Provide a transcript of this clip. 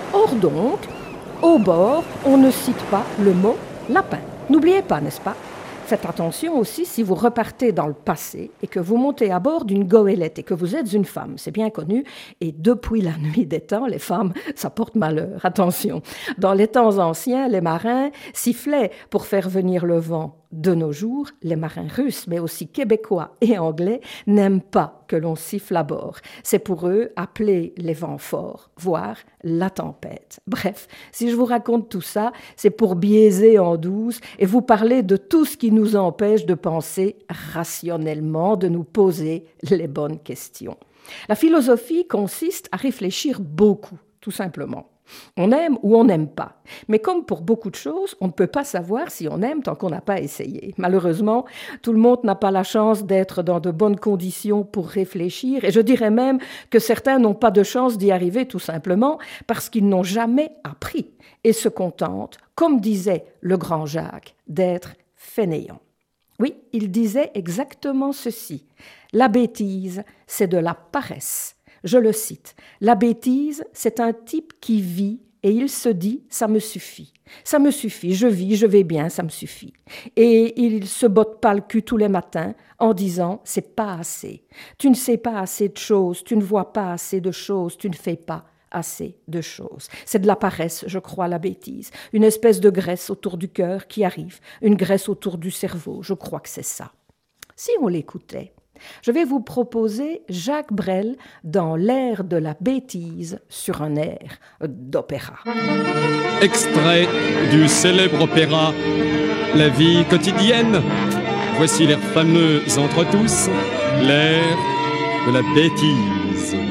Or donc, au bord, on ne cite pas le mot lapin. N'oubliez pas, n'est-ce pas? Faites attention aussi si vous repartez dans le passé et que vous montez à bord d'une goélette et que vous êtes une femme, c'est bien connu. Et depuis la nuit des temps, les femmes, ça porte malheur. Attention, dans les temps anciens, les marins sifflaient pour faire venir le vent. De nos jours, les marins russes, mais aussi québécois et anglais, n'aiment pas que l'on siffle à bord. C'est pour eux appeler les vents forts, voire la tempête. Bref, si je vous raconte tout ça, c'est pour biaiser en douce et vous parler de tout ce qui nous empêche de penser rationnellement, de nous poser les bonnes questions. La philosophie consiste à réfléchir beaucoup, tout simplement. On aime ou on n'aime pas. Mais comme pour beaucoup de choses, on ne peut pas savoir si on aime tant qu'on n'a pas essayé. Malheureusement, tout le monde n'a pas la chance d'être dans de bonnes conditions pour réfléchir. Et je dirais même que certains n'ont pas de chance d'y arriver tout simplement parce qu'ils n'ont jamais appris et se contentent, comme disait le grand Jacques, d'être fainéants. Oui, il disait exactement ceci. La bêtise, c'est de la paresse. Je le cite, « La bêtise, c'est un type qui vit et il se dit « ça me suffit ». Ça me suffit, je vis, je vais bien, ça me suffit. Et il se botte pas le cul tous les matins en disant « c'est pas assez ». Tu ne sais pas assez de choses, tu ne vois pas assez de choses, tu ne fais pas assez de choses. C'est de la paresse, je crois, la bêtise. Une espèce de graisse autour du cœur qui arrive, une graisse autour du cerveau, je crois que c'est ça. Si on l'écoutait, je vais vous proposer Jacques Brel dans l'air de la bêtise sur un air d'opéra. Extrait du célèbre opéra La vie quotidienne. Voici l'air fameux entre tous, l'air de la bêtise.